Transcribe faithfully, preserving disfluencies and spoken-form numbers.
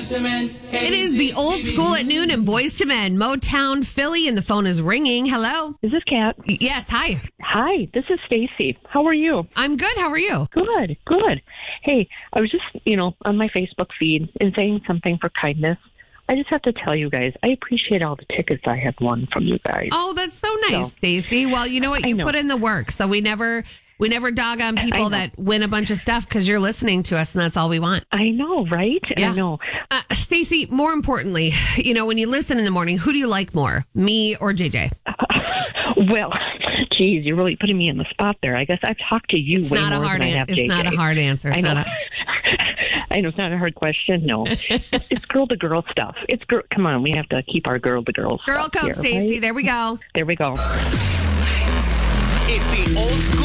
Boys to Men. It is the old school at noon and Boys to Men, Motown, Philly, and the phone is ringing. Hello. Is this Kat? Yes, hi. Hi, this is Stacy. How are you? I'm good. How are you? Good, good. Hey, I was just, you know, on my Facebook feed and saying something for kindness. I just have to tell you guys, I appreciate all the tickets I have won from you guys. Oh, that's so nice, So- Stacy. Well, you know what? I You know. put in the work, so we never we never dog on I people know. that win a bunch of stuff because you're listening to us, and that's all we want. I know, right? Yeah. I know. Uh, Stacy, more importantly, you know, when you listen in the morning, who do you like more, me or J J? Well, geez, you're really putting me in the spot there. I guess I've talked to you It's way not a more hard than I an- have It's J J. not a hard answer. It's I know. not a- I know it's not a hard question. No, it's, it's girl to girl stuff. It's girl. Come on, we have to keep our girl to girl. Girl stuff code, here, Stacy. right? There we go. There we go. It's the old school